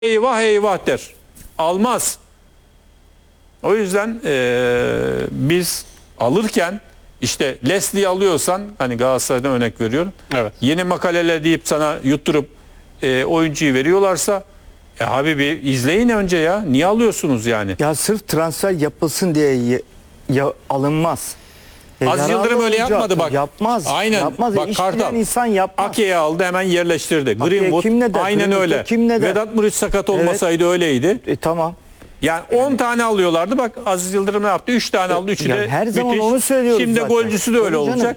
eyvah eyvah der. Almaz. O yüzden biz alırken işte Leslie'yi alıyorsan, hani Galatasaray'dan örnek veriyorum. Evet. Yeni makaleler deyip sana yutturup oyuncuyu veriyorlarsa abi bir izleyin önce ya. Niye alıyorsunuz yani? Ya sırf transfer yapılsın diye alınmaz. Az Yıldırım öyle yapmadı bak. Yapmaz. Aynen. Yapmaz. Bak Kartal. İnsan yapmaz. Ake'yi aldı, hemen yerleştirdi. Ake Greenwood kim ne der? aynen Greenwood'a öyle. kim ne der? Vedat Muriç sakat olmasaydı öyleydi. Tamam. Yani 10 tane alıyorlardı. Bak Aziz Yıldırım ne yaptı? 3 tane aldı. 3'ü de her zaman müthiş. onu söylüyoruz Şimdi zaten. golcüsü de öyle Tabii canım. olacak.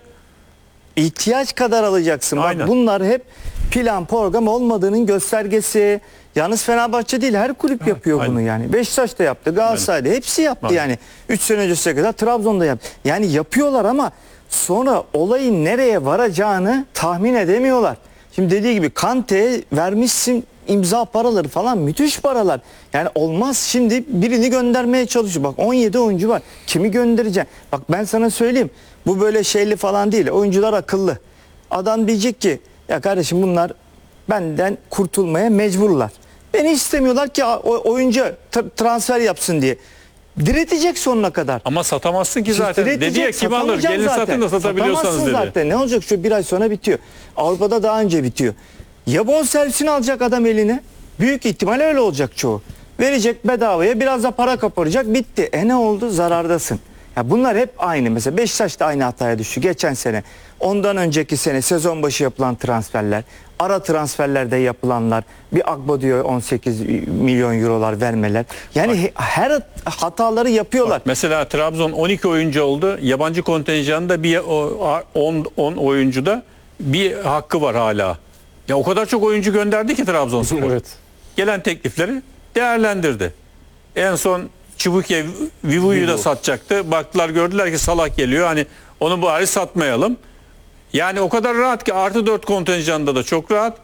İhtiyaç kadar alacaksın. Bak Aynen. bunlar hep plan program olmadığının göstergesi. Yalnız Fenerbahçe değil, her kulüp yapıyor aynen. bunu yani. Beşiktaş da yaptı, Galatasaray'da hepsi yaptı Aynen. yani. 3 sene öncesine kadar Trabzon'da yaptı. Yani yapıyorlar ama sonra olayın nereye varacağını tahmin edemiyorlar. Şimdi dediği gibi Kante'ye vermişsin imza paraları falan, müthiş paralar. Yani olmaz, şimdi birini göndermeye çalışıyor. Bak 17 oyuncu var. Kimi göndereceksin? Bak ben sana söyleyeyim. Bu böyle şeyli falan değil. Oyuncular akıllı. Adam diyecek ki ya kardeşim bunlar benden kurtulmaya mecburlar. Beni istemiyorlar ki oyuncu transfer yapsın diye. Diretecek sonuna kadar. Ama satamazsın ki zaten. Dedi ya kim alır? Gelin satın da satabiliyorsanız dedi. Zaten. Ne olacak, şu bir ay sonra bitiyor. Avrupa'da daha önce bitiyor. Ya bonservisini alacak adam eline. Büyük ihtimal öyle olacak çoğu. Verecek bedavaya, biraz da para kaparacak, bitti. Ne oldu? Zarardasın. Ya bunlar hep aynı. Mesela Beşiktaş da aynı hataya düştü. Geçen sene, ondan önceki sene sezon başı yapılan transferler, ara transferlerde yapılanlar, bir Agbo diyor 18 milyon eurolar vermeler. Yani her hataları yapıyorlar. Bak, mesela Trabzon 12 oyuncu oldu. Yabancı kontenjanında bir 10 oyuncuda bir hakkı var hala. Ya o kadar çok oyuncu gönderdi ki Trabzonspor. Evet. Gelen teklifleri değerlendirdi. En son Çibuke Vivu'yu da satacaktı. Baktılar, gördüler ki Salah geliyor. Hani onu bari satmayalım. Yani o kadar rahat ki artı 4 kontenjanda da çok rahat.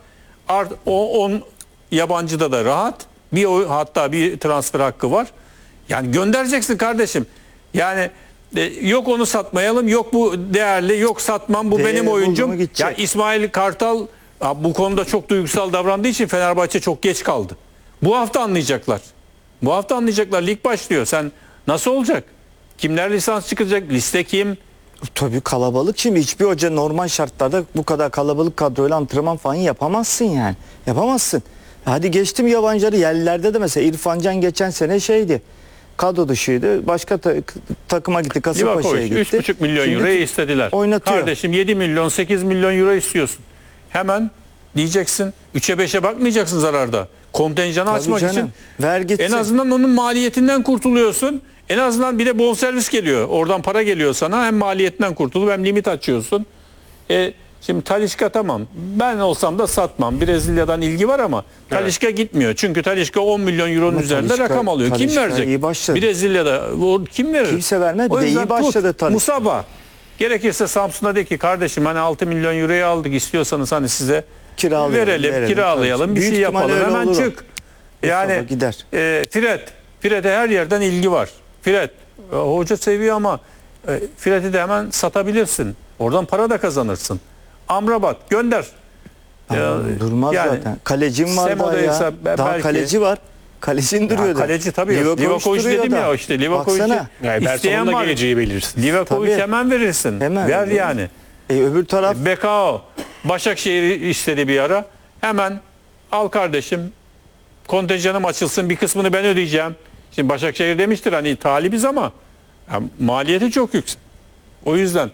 10 yabancıda da rahat. Hatta bir transfer hakkı var. Yani göndereceksin kardeşim. Yani yok onu satmayalım, yok bu değerli, yok satmam, bu Değeri benim oyuncum. buldu mu Ya İsmail Kartal bu konuda çok duygusal davrandığı için Fenerbahçe çok geç kaldı. Bu hafta anlayacaklar. Bu hafta anlayacaklar. Lig başlıyor. Sen nasıl olacak? Kimler lisans çıkacak? Liste kim? Tabii kalabalık. Şimdi hiçbir hoca normal şartlarda bu kadar kalabalık kadroyla antrenman falan yapamazsın yani. Yapamazsın. Hadi geçtim yabancıları, yerlilerde de mesela İrfan Can geçen sene şeydi. Kadro dışıydı. Başka takıma gitti. Kasımpaşa'ya gitti. 3,5 milyon euroya istediler. Oynatıyor. Kardeşim 7 milyon 8 milyon euro istiyorsun. Hemen diyeceksin 3'e 5'e bakmayacaksın zararda. Kontenjanı Tabii açmak canım. için Ver gitsin. en azından onun maliyetinden kurtuluyorsun. En azından bir de bonservis geliyor. Oradan para geliyor sana. Hem maliyetinden kurtulup hem limit açıyorsun. Şimdi Talisca tamam. Ben olsam da satmam. Brezilya'dan ilgi var ama Talisca gitmiyor. Çünkü Talisca 10 milyon euronun Ama üzerinde rakam alıyor. Kim verecek? iyi başladı. Brezilya'da kim verir? Kimse vermez. Bir O de yüzden iyi başladı Talisca. Musaba. Gerekirse Samsun'a de ki kardeşim hani 6 milyon euroya aldık, istiyorsanız hani size verelim, kiralayalım, bir Büyük şey ihtimalle yapalım, öyle hemen olur o. çık. Yani gider. Fred'e her yerden ilgi var. Fred hoca seviyor ama Fred'i de hemen satabilirsin. Oradan para da kazanırsın. Amrabat gönder. Durmaz yani, zaten. Kalecim var daha ya. Semo'daysa Daha belki- kaleci var. Kalecin duruyor da. Kaleci tabii. Livakovic duruyor dedim da. ya işte. Livakovic'i Baksana. Yani isteyen Berson'un da var. geleceği belirsin. Livakovic Tabii. hemen verirsin. Hemen. Ver yani. Öbür taraf Bekao Başakşehir istedi bir ara. Hemen al kardeşim. Kontenjanım açılsın, bir kısmını ben ödeyeceğim. Şimdi Başakşehir demiştir hani talibiz ama maliyeti çok yüksek. O yüzden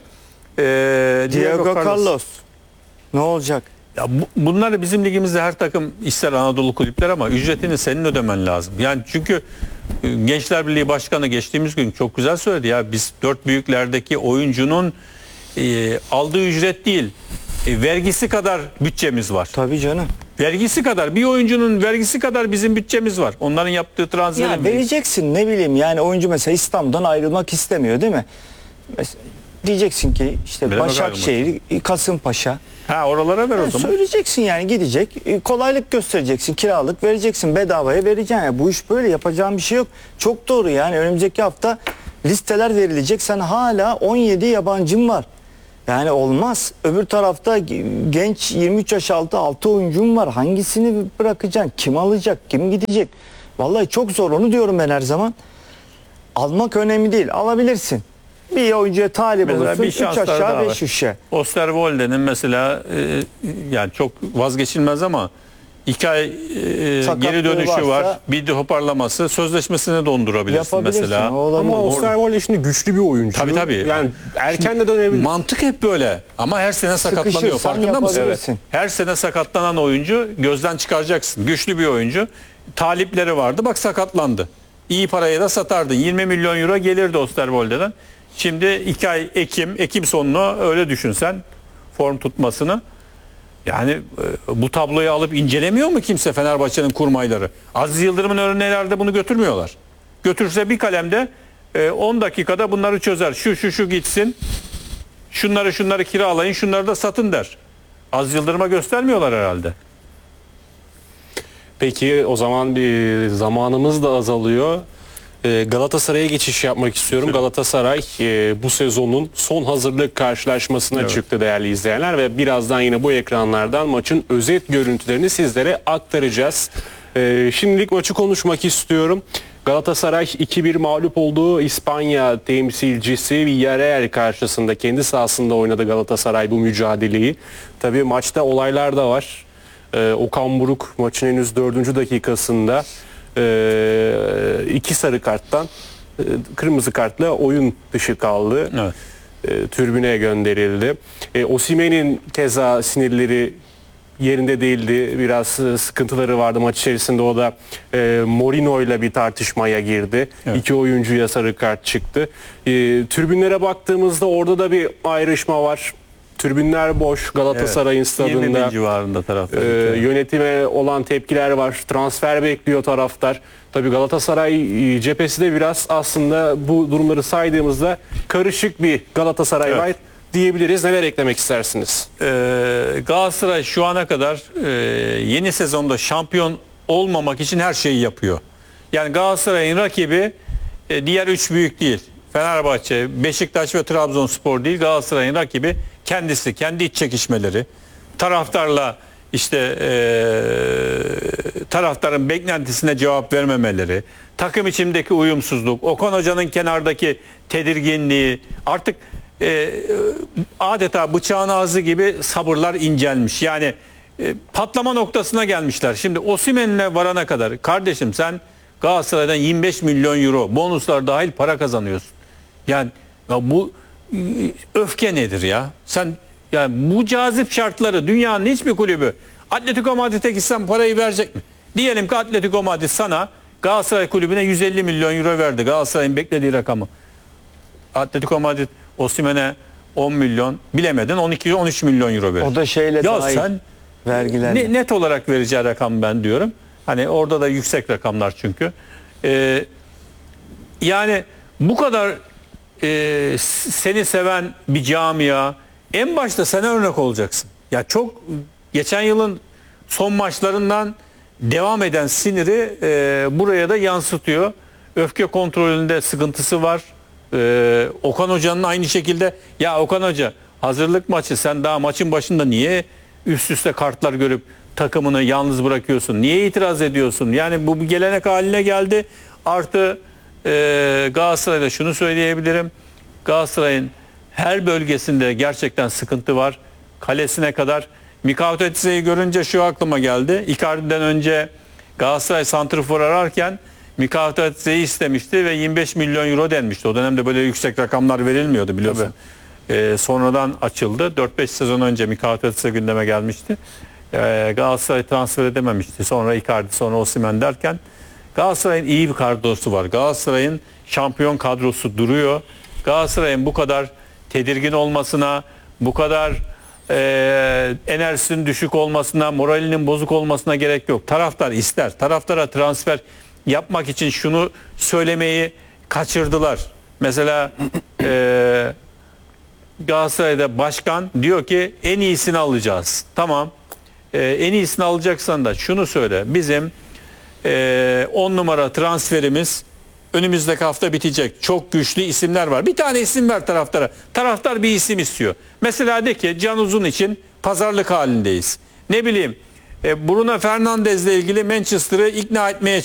Diego Carlos. Ne olacak? Ya bunları bizim ligimizde her takım ister Anadolu kulüpler ama ücretini senin ödemen lazım. Yani çünkü Gençler Birliği Başkanı geçtiğimiz gün çok güzel söyledi ya, biz 4 büyüklerdeki oyuncunun aldığı ücret değil, vergisi kadar bütçemiz var. Tabii canım. Vergisi kadar, bir oyuncunun vergisi kadar bizim bütçemiz var. Onların yaptığı transferin. Ya vereceksin, ne bileyim yani, oyuncu mesela İstanbul'dan ayrılmak istemiyor değil mi? Mesela diyeceksin ki işte Bilemez Başakşehir, Kasımpaşa. Oralara ver o zaman. Söyleyeceksin yani, gidecek, kolaylık göstereceksin, kiralık vereceksin, bedavaya vereceksin. Yani bu iş böyle, yapacağın bir şey yok. Çok doğru yani, önümüzdeki hafta listeler verilecek. Sen hala 17 yabancın var. Yani olmaz. Öbür tarafta genç 23 yaş altı 6 oyuncum var. Hangisini bırakacaksın? Kim alacak? Kim gidecek? Vallahi çok zor. Onu diyorum ben her zaman. Almak önemli değil. Alabilirsin. Bir oyuncuya talip Mesela olursun. bir 3 şanslar aşağı daha 5 yukarı. Osterwolde'nin mesela yani çok vazgeçilmez ama 2 ay Sakatlığı geri dönüşü varsa- var. Bir toparlaması sözleşmesini dondurabilirsin Yapabilirsin. mesela. O olabilir. Ama Osterwolde şimdi güçlü bir oyuncu. Tabii. Yani erken de dönebilir. Mantık hep böyle ama her sene sakatlanıyor. Sıkışırsan Farkında mısın? yapabilirsin. Her sene sakatlanan oyuncu gözden çıkaracaksın. Güçlü bir oyuncu. Talipleri vardı. Bak sakatlandı. İyi paraya da satardın. 20 milyon euro gelirdi Osterwolde'den. Şimdi 2 ay Ekim sonunu öyle düşünsen form tutmasını. Yani bu tabloyu alıp incelemiyor mu kimse Fenerbahçe'nin kurmayları? Aziz Yıldırım'ın örneğlerde bunu götürmüyorlar. Götürse bir kalemde 10 dakikada bunları çözer. Şu gitsin. Şunları kiralayın, şunları da satın der. Aziz Yıldırım'a göstermiyorlar herhalde. Peki o zaman bir zamanımız da azalıyor. Galatasaray'a geçiş yapmak istiyorum. Galatasaray bu sezonun son hazırlık karşılaşmasına çıktı değerli izleyenler ve birazdan yine bu ekranlardan maçın özet görüntülerini sizlere aktaracağız. Şimdilik maçı konuşmak istiyorum. Galatasaray 2-1 mağlup olduğu İspanya temsilcisi Villarreal karşısında kendi sahasında oynadı Galatasaray bu mücadeleyi. Tabii maçta olaylar da var. Okan Buruk maçın henüz 4. dakikasında 2 sarı karttan kırmızı kartla oyun dışı kaldı. Evet. Tribüne gönderildi. Osimhen'in keza sinirleri yerinde değildi. Biraz sıkıntıları vardı maç içerisinde. O da Mourinho ile bir tartışmaya girdi. Evet. 2 oyuncuya sarı kart çıktı. Tribünlere baktığımızda orada da bir ayrışma var. Tribünler boş Galatasaray'ın stadında. 20 bin civarında taraftar. Yönetime olan tepkiler var. Transfer bekliyor taraftar. Tabii Galatasaray cephesi de biraz aslında bu durumları saydığımızda karışık bir Galatasaray Evet. var diyebiliriz. Neler eklemek istersiniz? Galatasaray şu ana kadar yeni sezonda şampiyon olmamak için her şeyi yapıyor. Yani Galatasaray'ın rakibi diğer 3 büyük değil. Fenerbahçe, Beşiktaş ve Trabzonspor değil. Galatasaray'ın rakibi kendisi, kendi iç çekişmeleri, taraftarla işte taraftarın beklentisine cevap vermemeleri, takım içindeki uyumsuzluk, Okan Hoca'nın kenardaki tedirginliği, artık adeta bıçağın ağzı gibi sabırlar incelmiş. Yani patlama noktasına gelmişler. Şimdi Osimhen'le varana kadar kardeşim sen Galatasaray'dan 25 milyon euro bonuslar dahil para kazanıyorsun. Yani ya bu öfke nedir ya? Sen yani bu cazip şartları dünyanın hiçbir kulübü Atletico Madrid'e gitsen parayı verecek mi? Diyelim ki Atletico Madrid sana Galatasaray kulübüne 150 milyon euro verdi. Galatasaray'ın beklediği rakamı. Atletico Madrid Osimhen'e 10 milyon bilemedin 12-13 milyon euro verir. O da şeyle ya dahil. sen Vergilerle. net olarak vereceği rakam ben diyorum. Hani orada da yüksek rakamlar çünkü. Yani bu kadar seni seven bir camia en başta sen örnek olacaksın. Ya çok geçen yılın son maçlarından devam eden siniri buraya da yansıtıyor. Öfke kontrolünde sıkıntısı var. Okan Hoca'nın aynı şekilde ya Okan Hoca hazırlık maçı sen daha maçın başında niye üst üste kartlar görüp takımını yalnız bırakıyorsun? Niye itiraz ediyorsun? Yani bu bir gelenek haline geldi. Artı Galatasaray'da şunu söyleyebilirim. Galatasaray'ın her bölgesinde gerçekten sıkıntı var. Kalesine kadar. Mikao Tetsu'yu görünce şu aklıma geldi. Icardi'den önce Galatasaray santrfor ararken Mikao Tetsu'yu istemişti ve 25 milyon euro denmişti. O dönemde böyle yüksek rakamlar verilmiyordu biliyorsun. Sonradan açıldı. 4-5 sezon önce Mikao Tetsu gündeme gelmişti. Galatasaray transfer edememişti. Sonra Icardi, sonra Osimhen derken Galatasaray'ın iyi bir kadrosu var. Galatasaray'ın şampiyon kadrosu duruyor. Galatasaray'ın bu kadar tedirgin olmasına, bu kadar enerjisinin düşük olmasına, moralinin bozuk olmasına gerek yok. Taraftar ister. Taraftara transfer yapmak için şunu söylemeyi kaçırdılar. Mesela Galatasaray'da başkan diyor ki en iyisini alacağız. Tamam. En iyisini alacaksan da şunu söyle. Bizim 10 numara transferimiz önümüzdeki hafta bitecek. Çok güçlü isimler var. Bir tane isim ver taraftara. Taraftar bir isim istiyor. Mesela de ki Can Uzun için pazarlık halindeyiz. Ne bileyim Bruno Fernandes'le ilgili Manchester'ı ikna etmeye